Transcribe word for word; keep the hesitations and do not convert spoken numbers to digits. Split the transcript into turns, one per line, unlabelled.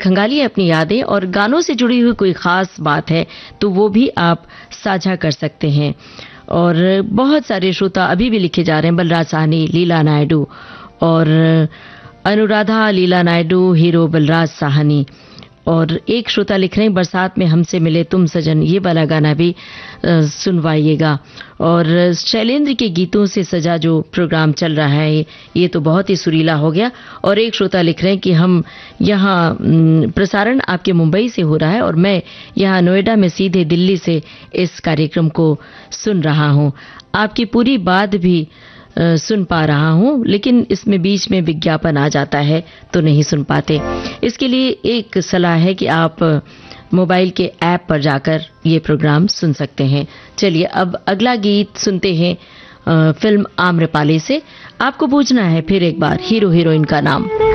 खंगालिए अपनी यादें और गानों से जुड़ी हुई कोई खास बात है तो वो भी आप साझा कर सकते हैं। और बहुत सारे श्रोता अभी भी लिखे जा रहे हैं, बलराज साहनी, लीला नायडू और अनुराधा लीला नायडू, हीरो बलराज साहनी। और एक श्रोता लिख रहे हैं, बरसात में हमसे मिले तुम सजन, ये वाला गाना भी सुनवाइएगा। और शैलेंद्र के गीतों से सजा जो प्रोग्राम चल रहा है ये तो बहुत ही सुरीला हो गया। और एक श्रोता लिख रहे हैं कि हम यहाँ प्रसारण आपके मुंबई से हो रहा है और मैं यहाँ नोएडा में सीधे दिल्ली से इस कार्यक्रम को सुन रहा हूँ। आपकी पूरी बात भी Uh, सुन पा रहा हूं, लेकिन इसमें बीच में विज्ञापन आ जाता है तो नहीं सुन पाते। इसके लिए एक सलाह है कि आप मोबाइल के ऐप पर जाकर ये प्रोग्राम सुन सकते हैं। चलिए अब अगला गीत सुनते हैं आ, फिल्म आम्रपाली से। आपको पूछना है फिर एक बार हीरो हीरोइन का नाम।